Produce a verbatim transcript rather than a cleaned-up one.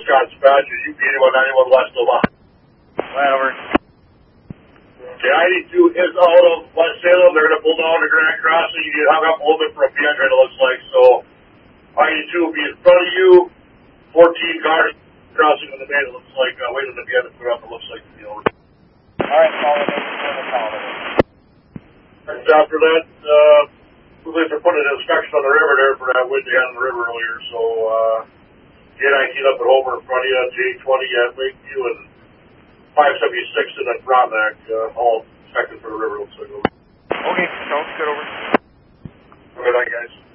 Wisconsin Badgers. U P eighty-one ninety-one West Omaha. Right over. Okay, I eighty-two is out of West Salem. They're going to pull down the Grand Crossing. You get hung up a little bit for a Piedra, it looks like. So I eighty-two will be in front of you. fourteen cars crossing in the main, it looks like. Uh, waiting to be able to put up, it looks like. You know. All right, follow me. The calendar. And after that, uh, looks like they're putting an inspection on the river there for that wind they had on the river earlier. So, uh, J nineteen up at Homer in front of you, J twenty at Lakeview, and five seventy-six in at Frontenac, uh, all inspected for the river, looks like. Okay, sounds good, over. Good night, guys.